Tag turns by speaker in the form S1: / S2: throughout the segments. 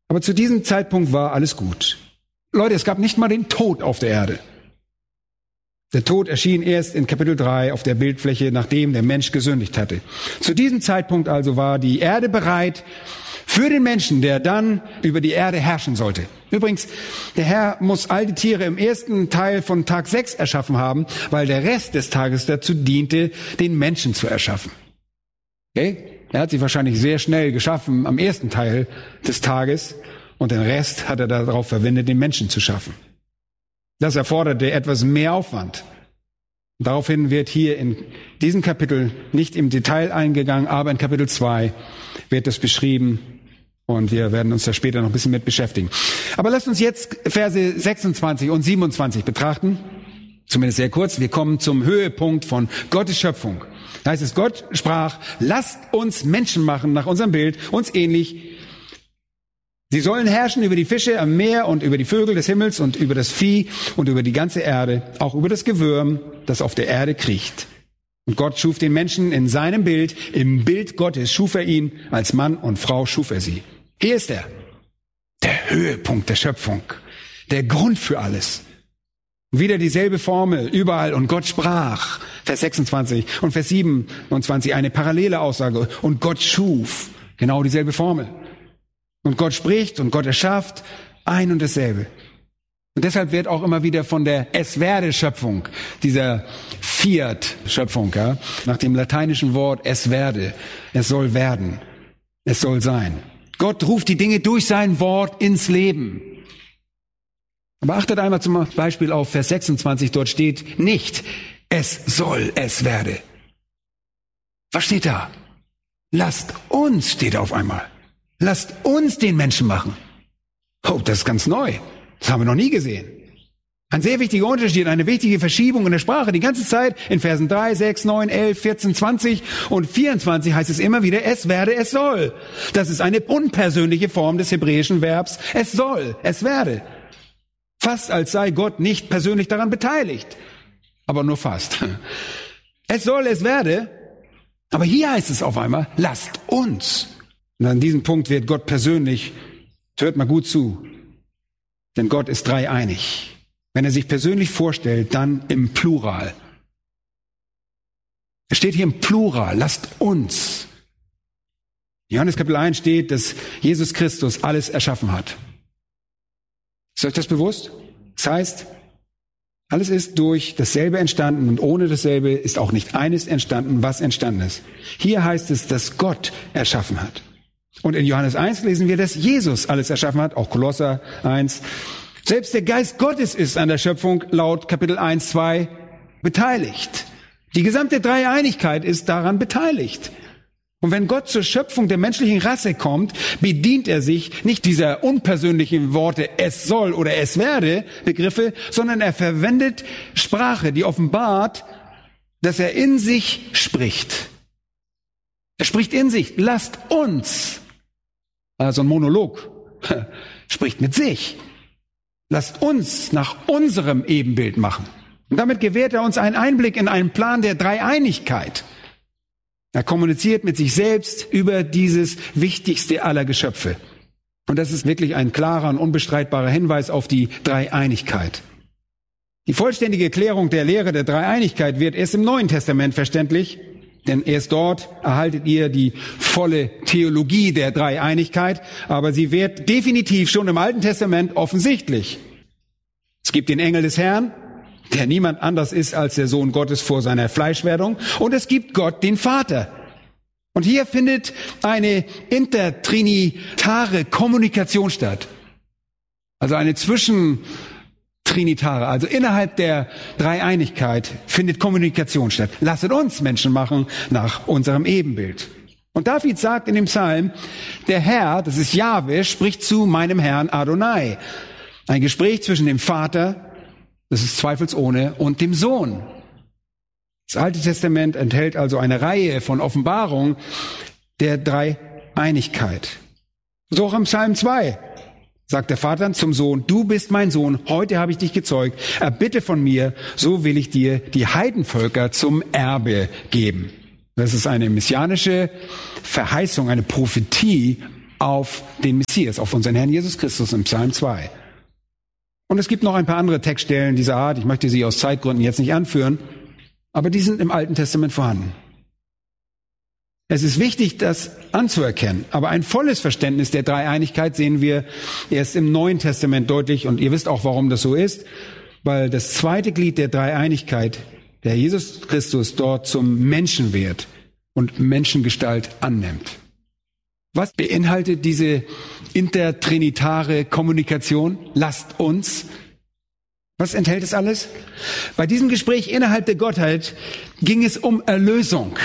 S1: Aber zu diesem Zeitpunkt war alles gut. Leute, es gab nicht mal den Tod auf der Erde. Der Tod erschien erst in Kapitel 3 auf der Bildfläche, nachdem der Mensch gesündigt hatte. Zu diesem Zeitpunkt also war die Erde bereit für den Menschen, der dann über die Erde herrschen sollte. Übrigens, der Herr muss all die Tiere im ersten Teil von Tag 6 erschaffen haben, weil der Rest des Tages dazu diente, den Menschen zu erschaffen. Okay? Er hat sie wahrscheinlich sehr schnell geschaffen am ersten Teil des Tages und den Rest hat er darauf verwendet, den Menschen zu schaffen. Das erforderte etwas mehr Aufwand. Daraufhin wird hier in diesem Kapitel nicht im Detail eingegangen, aber in Kapitel 2 wird das beschrieben und wir werden uns da später noch ein bisschen mit beschäftigen. Aber lasst uns jetzt Verse 26 und 27 betrachten, zumindest sehr kurz. Wir kommen zum Höhepunkt von Gottes Schöpfung. Da heißt es, Gott sprach, lasst uns Menschen machen nach unserem Bild, uns ähnlich. Sie sollen herrschen über die Fische am Meer und über die Vögel des Himmels und über das Vieh und über die ganze Erde, auch über das Gewürm, das auf der Erde kriecht. Und Gott schuf den Menschen in seinem Bild, im Bild Gottes schuf er ihn, als Mann und Frau schuf er sie. Hier ist er, der Höhepunkt der Schöpfung, der Grund für alles. Wieder dieselbe Formel, überall, und Gott sprach, Vers 26 und Vers 27, eine parallele Aussage, und Gott schuf, genau dieselbe Formel. Und Gott spricht und Gott erschafft ein und dasselbe. Und deshalb wird auch immer wieder von der Es-Werde-Schöpfung, dieser Fiat-Schöpfung, ja, nach dem lateinischen Wort es werde, es soll werden, es soll sein. Gott ruft die Dinge durch sein Wort ins Leben. Aber achtet einmal zum Beispiel auf Vers 26, dort steht nicht, es soll, es werde. Was steht da? Lasst uns, steht auf einmal. Lasst uns den Menschen machen. Oh, das ist ganz neu. Das haben wir noch nie gesehen. Ein sehr wichtiger Unterschied, eine wichtige Verschiebung in der Sprache. Die ganze Zeit in Versen 3, 6, 9, 11, 14, 20 und 24 heißt es immer wieder, es werde, es soll. Das ist eine unpersönliche Form des hebräischen Verbs, es soll, es werde. Fast als sei Gott nicht persönlich daran beteiligt. Aber nur fast. Es soll, es werde. Aber hier heißt es auf einmal, lasst uns. Und an diesem Punkt wird Gott persönlich, hört mal gut zu, denn Gott ist dreieinig. Wenn er sich persönlich vorstellt, dann im Plural. Es steht hier im Plural, lasst uns. In Johannes Kapitel 1 steht, dass Jesus Christus alles erschaffen hat. Ist euch das bewusst? Das heißt, alles ist durch dasselbe entstanden und ohne dasselbe ist auch nicht eines entstanden, was entstanden ist. Hier heißt es, dass Gott erschaffen hat. Und in Johannes 1 lesen wir, dass Jesus alles erschaffen hat, auch Kolosser 1. Selbst der Geist Gottes ist an der Schöpfung laut Kapitel 1, 2 beteiligt. Die gesamte Dreieinigkeit ist daran beteiligt. Und wenn Gott zur Schöpfung der menschlichen Rasse kommt, bedient er sich nicht dieser unpersönlichen Worte es soll oder es werde Begriffe, sondern er verwendet Sprache, die offenbart, dass er in sich spricht. Er spricht in sich, lasst uns. Also ein Monolog, spricht mit sich. Lasst uns nach unserem Ebenbild machen. Und damit gewährt er uns einen Einblick in einen Plan der Dreieinigkeit. Er kommuniziert mit sich selbst über dieses wichtigste aller Geschöpfe. Und das ist wirklich ein klarer und unbestreitbarer Hinweis auf die Dreieinigkeit. Die vollständige Klärung der Lehre der Dreieinigkeit wird erst im Neuen Testament verständlich. Denn erst dort erhaltet ihr die volle Theologie der Dreieinigkeit, aber sie wird definitiv schon im Alten Testament offensichtlich. Es gibt den Engel des Herrn, der niemand anders ist als der Sohn Gottes vor seiner Fleischwerdung, und es gibt Gott, den Vater. Und hier findet eine intertrinitare Kommunikation statt. Also eine Trinitare, also innerhalb der Dreieinigkeit findet Kommunikation statt. Lasset uns Menschen machen nach unserem Ebenbild. Und David sagt in dem Psalm, der Herr, das ist Jahwe, spricht zu meinem Herrn Adonai. Ein Gespräch zwischen dem Vater, das ist zweifelsohne, und dem Sohn. Das Alte Testament enthält also eine Reihe von Offenbarungen der Dreieinigkeit. So auch im Psalm 2. Sagt der Vater zum Sohn, du bist mein Sohn, heute habe ich dich gezeugt, erbitte von mir, so will ich dir die Heidenvölker zum Erbe geben. Das ist eine messianische Verheißung, eine Prophetie auf den Messias, auf unseren Herrn Jesus Christus im Psalm 2. Und es gibt noch ein paar andere Textstellen dieser Art. Ich möchte sie aus Zeitgründen jetzt nicht anführen, aber die sind im Alten Testament vorhanden. Es ist wichtig, das anzuerkennen, aber ein volles Verständnis der Dreieinigkeit sehen wir erst im Neuen Testament deutlich. Und ihr wisst auch, warum das so ist, weil das zweite Glied der Dreieinigkeit, der Jesus Christus, dort zum Menschen wird und Menschengestalt annimmt. Was beinhaltet diese intertrinitare Kommunikation? Lasst uns. Was enthält es alles? Bei diesem Gespräch innerhalb der Gottheit ging es um Erlösung.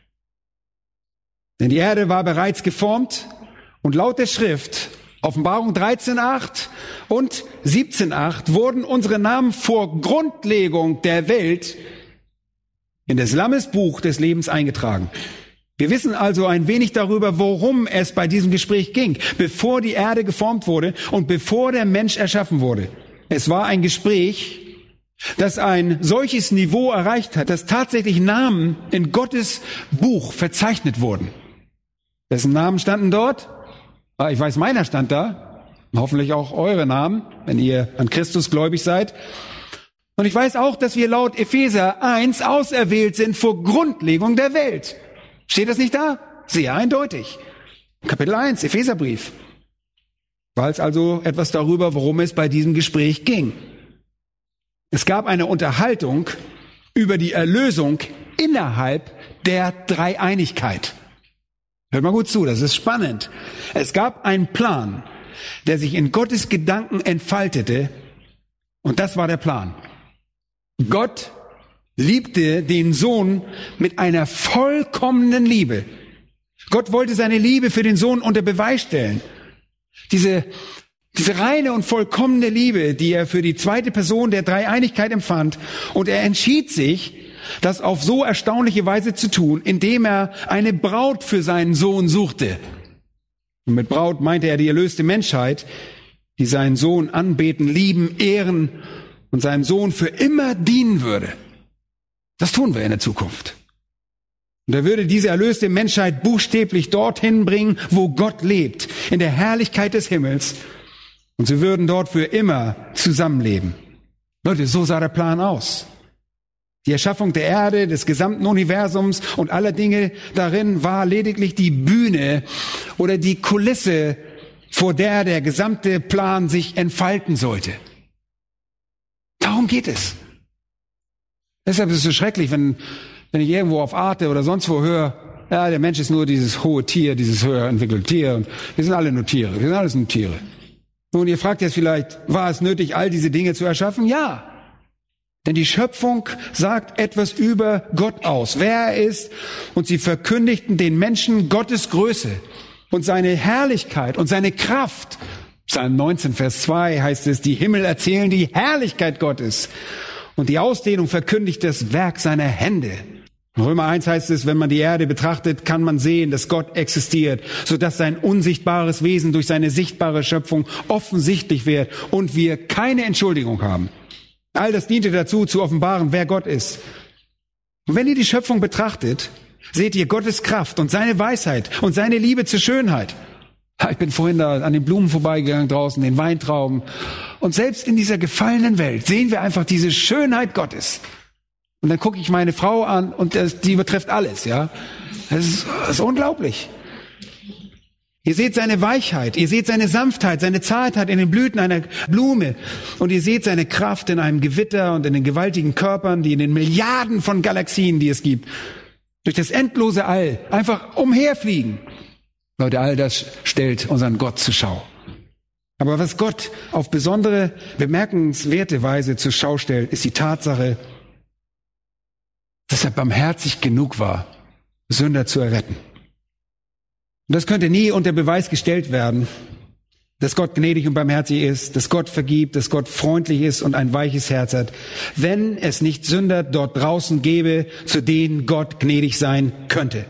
S1: Denn die Erde war bereits geformt und laut der Schrift, Offenbarung 13,8 und 17,8, wurden unsere Namen vor Grundlegung der Welt in das Lammesbuch des Lebens eingetragen. Wir wissen also ein wenig darüber, worum es bei diesem Gespräch ging, bevor die Erde geformt wurde und bevor der Mensch erschaffen wurde. Es war ein Gespräch, das ein solches Niveau erreicht hat, dass tatsächlich Namen in Gottes Buch verzeichnet wurden. Wessen Namen standen dort? Ich weiß, meiner stand da. Hoffentlich auch eure Namen, wenn ihr an Christus gläubig seid. Und ich weiß auch, dass wir laut Epheser 1 auserwählt sind vor Grundlegung der Welt. Steht das nicht da? Sehr eindeutig. Kapitel 1, Epheserbrief. Weiß also etwas darüber, worum es bei diesem Gespräch ging. Es gab eine Unterhaltung über die Erlösung innerhalb der Dreieinigkeit. Hört mal gut zu, das ist spannend. Es gab einen Plan, der sich in Gottes Gedanken entfaltete, und das war der Plan. Gott liebte den Sohn mit einer vollkommenen Liebe. Gott wollte seine Liebe für den Sohn unter Beweis stellen. Diese reine und vollkommene Liebe, die er für die zweite Person der Dreieinigkeit empfand, und er entschied sich, das auf so erstaunliche Weise zu tun, indem er eine Braut für seinen Sohn suchte. Und mit Braut meinte er die erlöste Menschheit, die seinen Sohn anbeten, lieben, ehren und seinem Sohn für immer dienen würde. Das tun wir in der Zukunft. Und er würde diese erlöste Menschheit buchstäblich dorthin bringen, wo Gott lebt, in der Herrlichkeit des Himmels. Und sie würden dort für immer zusammenleben. Leute, so sah der Plan aus. Die Erschaffung der Erde, des gesamten Universums und aller Dinge darin war lediglich die Bühne oder die Kulisse, vor der der gesamte Plan sich entfalten sollte. Darum geht es. Deshalb ist es so schrecklich, wenn ich irgendwo auf Arte oder sonst wo höre, ja, der Mensch ist nur dieses hohe Tier, dieses höher entwickelte Tier, und wir sind alle nur Tiere, wir sind alles nur Tiere. Nun, ihr fragt jetzt vielleicht, war es nötig, all diese Dinge zu erschaffen? Ja. Denn die Schöpfung sagt etwas über Gott aus, wer er ist, und sie verkündigten den Menschen Gottes Größe und seine Herrlichkeit und seine Kraft. Psalm 19, Vers 2 heißt es, die Himmel erzählen die Herrlichkeit Gottes und die Ausdehnung verkündigt das Werk seiner Hände. In Römer 1 heißt es, wenn man die Erde betrachtet, kann man sehen, dass Gott existiert, sodass sein unsichtbares Wesen durch seine sichtbare Schöpfung offensichtlich wird und wir keine Entschuldigung haben. All das diente dazu, zu offenbaren, wer Gott ist. Und wenn ihr die Schöpfung betrachtet, seht ihr Gottes Kraft und seine Weisheit und seine Liebe zur Schönheit. Ich bin vorhin da an den Blumen vorbeigegangen draußen, den Weintrauben. Und selbst in dieser gefallenen Welt sehen wir einfach diese Schönheit Gottes. Und dann gucke ich meine Frau an und die betrifft alles, ja. Das ist unglaublich. Ihr seht seine Weichheit, ihr seht seine Sanftheit, seine Zartheit in den Blüten einer Blume. Und ihr seht seine Kraft in einem Gewitter und in den gewaltigen Körpern, die in den Milliarden von Galaxien, die es gibt, durch das endlose All einfach umherfliegen. Leute, all das stellt unseren Gott zur Schau. Aber was Gott auf besondere, bemerkenswerte Weise zur Schau stellt, ist die Tatsache, dass er barmherzig genug war, Sünder zu erretten. Und das könnte nie unter Beweis gestellt werden, dass Gott gnädig und barmherzig ist, dass Gott vergibt, dass Gott freundlich ist und ein weiches Herz hat, wenn es nicht Sünder dort draußen gäbe, zu denen Gott gnädig sein könnte.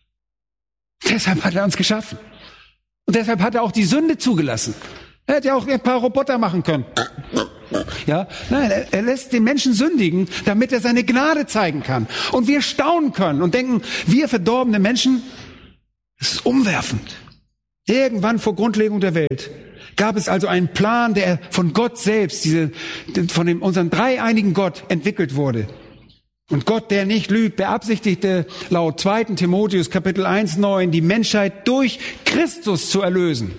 S1: Deshalb hat er uns geschaffen. Und deshalb hat er auch die Sünde zugelassen. Er hätte ja auch ein paar Roboter machen können. Ja, nein, er lässt den Menschen sündigen, damit er seine Gnade zeigen kann. Und wir staunen können und denken, wir verdorbene Menschen, das ist umwerfend. Irgendwann vor Grundlegung der Welt gab es also einen Plan, der von Gott selbst, von unserem dreieinigen Gott entwickelt wurde. Und Gott, der nicht lügt, beabsichtigte laut 2. Timotheus Kapitel 1,9 die Menschheit durch Christus zu erlösen.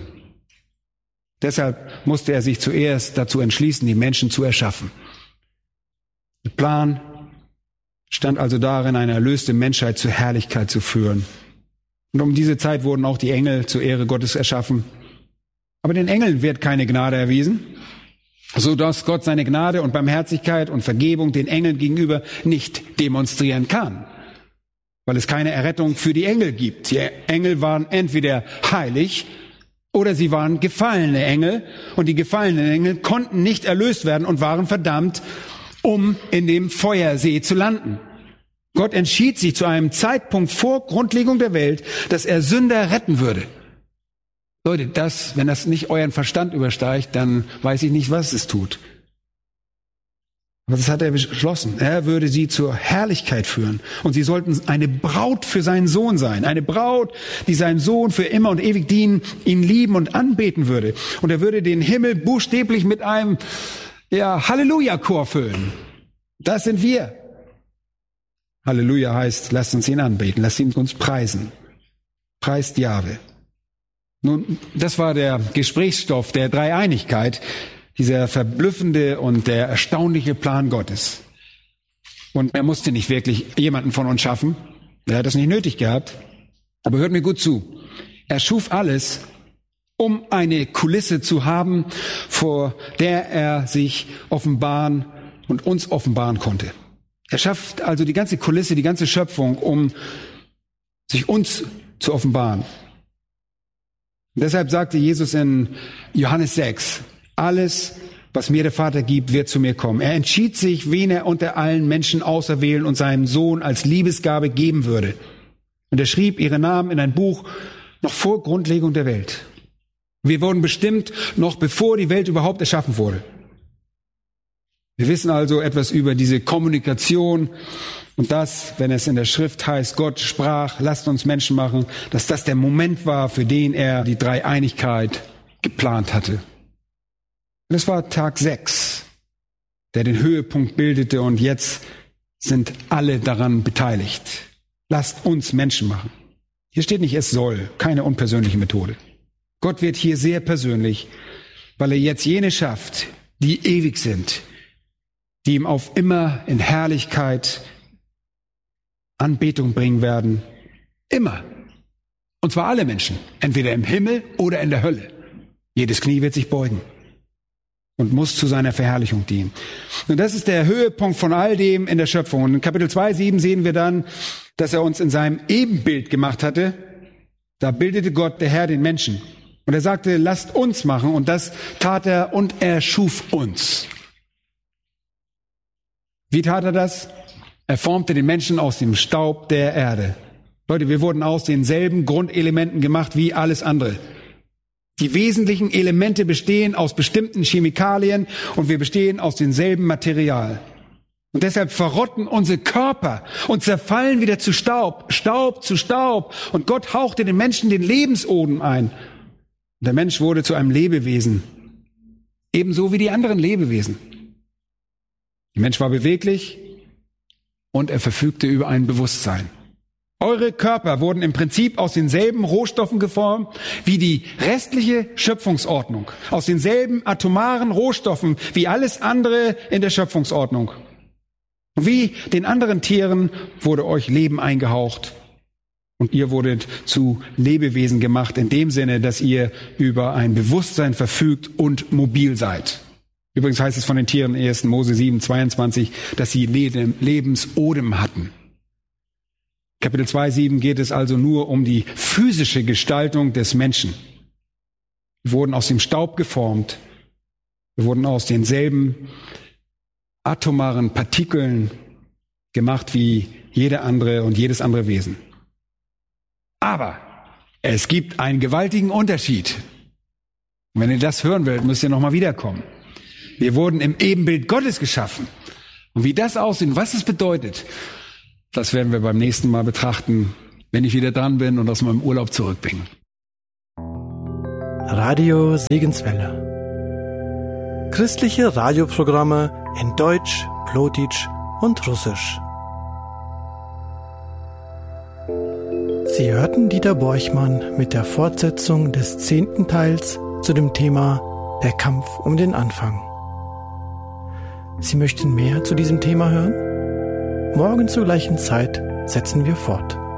S1: Deshalb musste er sich zuerst dazu entschließen, die Menschen zu erschaffen. Der Plan stand also darin, eine erlöste Menschheit zur Herrlichkeit zu führen. Und um diese Zeit wurden auch die Engel zur Ehre Gottes erschaffen. Aber den Engeln wird keine Gnade erwiesen, so dass Gott seine Gnade und Barmherzigkeit und Vergebung den Engeln gegenüber nicht demonstrieren kann, weil es keine Errettung für die Engel gibt. Die Engel waren entweder heilig oder sie waren gefallene Engel, und die gefallenen Engel konnten nicht erlöst werden und waren verdammt, um in dem Feuersee zu landen. Gott entschied sich zu einem Zeitpunkt vor Grundlegung der Welt, dass er Sünder retten würde. Leute, wenn das nicht euren Verstand übersteigt, dann weiß ich nicht, was es tut. Aber das hat er beschlossen. Er würde sie zur Herrlichkeit führen. Und sie sollten eine Braut für seinen Sohn sein. Eine Braut, die seinen Sohn für immer und ewig dienen, ihn lieben und anbeten würde. Und er würde den Himmel buchstäblich mit einem Halleluja-Chor füllen. Das sind wir. Halleluja heißt, lasst uns ihn anbeten, lasst ihn uns preisen. Preist Jahwe. Nun, das war der Gesprächsstoff der Dreieinigkeit, dieser verblüffende und der erstaunliche Plan Gottes. Und er musste nicht wirklich jemanden von uns schaffen. Er hat das nicht nötig gehabt. Aber hört mir gut zu. Er schuf alles, um eine Kulisse zu haben, vor der er sich offenbaren und uns offenbaren konnte. Er schafft also die ganze Kulisse, die ganze Schöpfung, um sich uns zu offenbaren. Und deshalb sagte Jesus in Johannes 6, alles, was mir der Vater gibt, wird zu mir kommen. Er entschied sich, wen er unter allen Menschen auserwählen und seinem Sohn als Liebesgabe geben würde. Und er schrieb ihre Namen in ein Buch noch vor Grundlegung der Welt. Wir wurden bestimmt, noch bevor die Welt überhaupt erschaffen wurde. Wir wissen also etwas über diese Kommunikation und das, wenn es in der Schrift heißt, Gott sprach, lasst uns Menschen machen, dass das der Moment war, für den er die Dreieinigkeit geplant hatte. Und es war Tag 6, der den Höhepunkt bildete, und jetzt sind alle daran beteiligt. Lasst uns Menschen machen. Hier steht nicht, es soll, keine unpersönliche Methode. Gott wird hier sehr persönlich, weil er jetzt jene schafft, die ewig sind, die ihm auf immer in Herrlichkeit Anbetung bringen werden. Immer. Und zwar alle Menschen. Entweder im Himmel oder in der Hölle. Jedes Knie wird sich beugen und muss zu seiner Verherrlichung dienen. Und das ist der Höhepunkt von all dem in der Schöpfung. Und in Kapitel 2,7 sehen wir dann, dass er uns in seinem Ebenbild gemacht hatte. Da bildete Gott, der Herr, den Menschen. Und er sagte, lasst uns machen. Und das tat er, und er schuf uns. Wie tat er das? Er formte den Menschen aus dem Staub der Erde. Leute, wir wurden aus denselben Grundelementen gemacht wie alles andere. Die wesentlichen Elemente bestehen aus bestimmten Chemikalien und wir bestehen aus demselben Material. Und deshalb verrotten unsere Körper und zerfallen wieder zu Staub, Staub zu Staub. Und Gott hauchte den Menschen den Lebensodem ein. Und der Mensch wurde zu einem Lebewesen, ebenso wie die anderen Lebewesen. Der Mensch war beweglich und er verfügte über ein Bewusstsein. Eure Körper wurden im Prinzip aus denselben Rohstoffen geformt wie die restliche Schöpfungsordnung. Aus denselben atomaren Rohstoffen wie alles andere in der Schöpfungsordnung. Und wie den anderen Tieren wurde euch Leben eingehaucht. Und ihr wurdet zu Lebewesen gemacht in dem Sinne, dass ihr über ein Bewusstsein verfügt und mobil seid. Übrigens heißt es von den Tieren in 1. Mose 7,22, dass sie Lebensodem hatten. Kapitel 2,7 geht es also nur um die physische Gestaltung des Menschen. Wir wurden aus dem Staub geformt. Wir wurden aus denselben atomaren Partikeln gemacht wie jede andere und jedes andere Wesen. Aber es gibt einen gewaltigen Unterschied. Und wenn ihr das hören wollt, müsst ihr nochmal wiederkommen. Wir wurden im Ebenbild Gottes geschaffen. Und wie das aussieht und was es bedeutet, das werden wir beim nächsten Mal betrachten, wenn ich wieder dran bin und aus meinem Urlaub zurück bin.
S2: Radio Segenswelle. Christliche Radioprogramme in Deutsch, Plotitsch und Russisch. Sie hörten Dieter Borchmann mit der Fortsetzung des 10. Teils zu dem Thema Der Kampf um den Anfang. Sie möchten mehr zu diesem Thema hören? Morgen zur gleichen Zeit setzen wir fort.